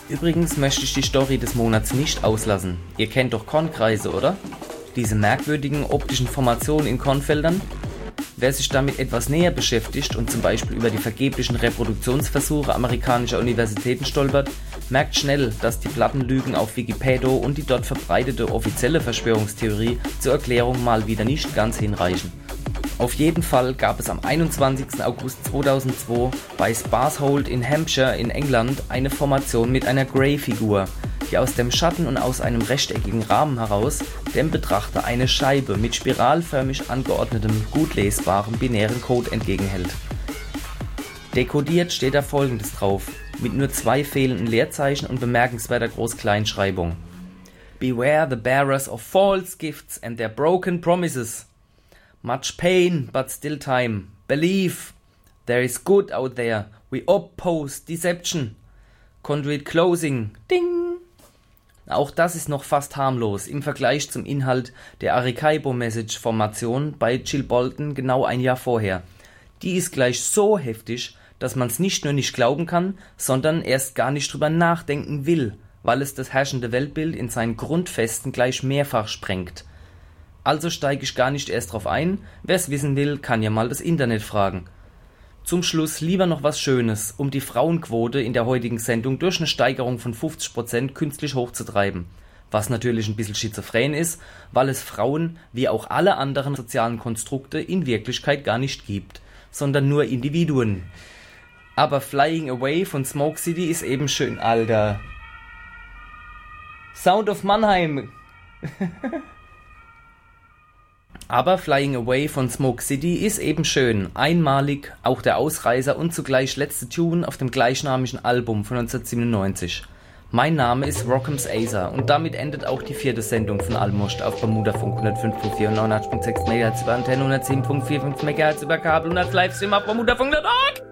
Übrigens möchte ich die Story des Monats nicht auslassen. Ihr kennt doch Kornkreise, oder? Diese merkwürdigen optischen Formationen in Kornfeldern? Wer sich damit etwas näher beschäftigt und zum Beispiel über die vergeblichen Reproduktionsversuche amerikanischer Universitäten stolpert, merkt schnell, dass die Plattenlügen auf Wikipedia und die dort verbreitete offizielle Verschwörungstheorie zur Erklärung mal wieder nicht ganz hinreichen. Auf jeden Fall gab es am 21. August 2002 bei Sparsholt in Hampshire in England eine Formation mit einer Grey-Figur, die aus dem Schatten und aus einem rechteckigen Rahmen heraus dem Betrachter eine Scheibe mit spiralförmig angeordnetem, gut lesbarem binären Code entgegenhält. Dekodiert steht da Folgendes drauf, mit nur 2 fehlenden Leerzeichen und bemerkenswerter Groß-Kleinschreibung. Beware the bearers of false gifts and their broken promises. Much pain, but still time. Believe. There is good out there. We oppose deception. Conduit closing. Ding. Auch das ist noch fast harmlos im Vergleich zum Inhalt der Arecibo-Message-Formation bei Jill Bolton genau ein Jahr vorher. Die ist gleich so heftig, dass man es nicht nur nicht glauben kann, sondern erst gar nicht drüber nachdenken will, weil es das herrschende Weltbild in seinen Grundfesten gleich mehrfach sprengt. Also steige ich gar nicht erst drauf ein, wer es wissen will, kann ja mal das Internet fragen. Zum Schluss lieber noch was Schönes, um die Frauenquote in der heutigen Sendung durch eine Steigerung von 50% künstlich hochzutreiben. Was natürlich ein bisschen schizophren ist, weil es Frauen wie auch alle anderen sozialen Konstrukte in Wirklichkeit gar nicht gibt, sondern nur Individuen. Aber Flying Away von Smoke City ist eben schön, Alter. Sound of Mannheim. Aber Flying Away von Smoke City ist eben schön, einmalig, auch der Ausreißer und zugleich letzte Tune auf dem gleichnamigen Album von 1997. Mein Name ist Rock'ems Acer und damit endet auch die 4. Sendung von Almost auf Bermudafunk 105.4 und 89.6 MHz über Antenne, 107.45 MHz über Kabel und als Livestream auf bermudafunk.org.